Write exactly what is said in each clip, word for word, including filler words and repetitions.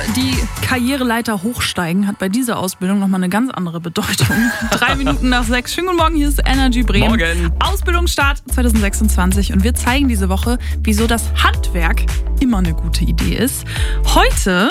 die Karriereleiter hochsteigen hat bei dieser Ausbildung nochmal eine ganz andere Bedeutung. Drei Minuten nach sechs. Schönen guten Morgen, hier ist Energy Bremen. Morgen. Ausbildungsstart zwanzig sechsundzwanzig und wir zeigen diese Woche, wieso das Handwerk immer eine gute Idee ist. Heute...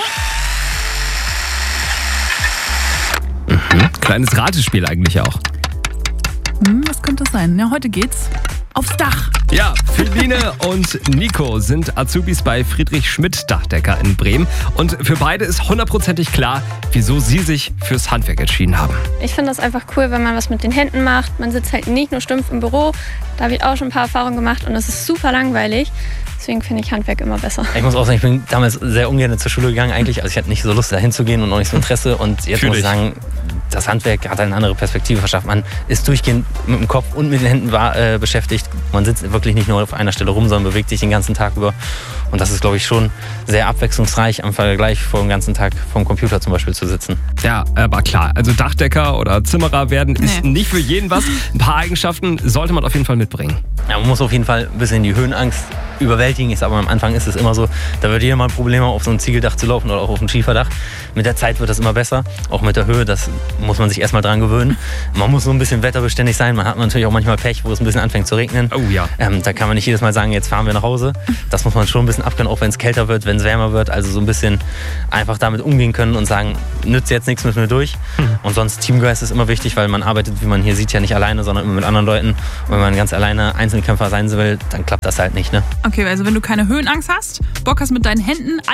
Mhm. Kleines Ratespiel eigentlich auch. Hm, was könnte das sein? Ja, heute geht's aufs Dach. Ja, Feline und Nico sind Azubis bei Friedrich Schmidt Dachdecker in Bremen. Und für beide ist hundertprozentig klar, wieso sie sich fürs Handwerk entschieden haben. Ich finde das einfach cool, wenn man was mit den Händen macht. Man sitzt halt nicht nur stumpf im Büro. Da habe ich auch schon ein paar Erfahrungen gemacht und das ist super langweilig. Deswegen finde ich Handwerk immer besser. Ich muss auch sagen, ich bin damals sehr ungern zur Schule gegangen eigentlich. Also ich hatte nicht so Lust, da hinzugehen und auch nicht so Interesse. Und jetzt Fühl muss ich dich. sagen, das Handwerk hat eine andere Perspektive verschafft. Man ist durchgehend mit dem Kopf und mit den Händen war, äh, beschäftigt. Man sitzt wirklich nicht nur auf einer Stelle rum, sondern bewegt sich den ganzen Tag über. Und das ist, glaube ich, schon sehr abwechslungsreich am Vergleich vor dem ganzen Tag vom Computer zum Beispiel zu sitzen. Ja, aber klar, also Dachdecker oder Zimmerer werden ist Nee. nicht für jeden was. Ein paar Eigenschaften sollte man auf jeden Fall mitbringen. Ja, man muss auf jeden Fall ein bisschen die Höhenangst überwältigen. Ist aber am Anfang ist es immer so, da wird jeder mal ein Problem haben, auf so ein Ziegeldach zu laufen oder auch auf ein Schieferdach. Mit der Zeit wird das immer besser, auch mit der Höhe, das muss man sich erstmal dran gewöhnen. Man muss so ein bisschen wetterbeständig sein, man hat natürlich auch manchmal Pech, wo es ein bisschen anfängt zu regnen. Oh ja. Ähm, da kann man nicht jedes Mal sagen, jetzt fahren wir nach Hause. Das muss man schon ein bisschen abkönnen, auch wenn es kälter wird, wenn es wärmer wird. Also so ein bisschen einfach damit umgehen können und sagen, nützt jetzt nichts, müssen wir durch. Und sonst Teamgeist ist immer wichtig, weil man arbeitet, wie man hier sieht, ja nicht alleine, sondern immer mit anderen Leuten. Und wenn man ganz alleine Einzelkämpfer sein will, dann klappt das halt nicht, ne? Okay, also wenn du keine Höhenangst hast, Bock hast mit deinen Händen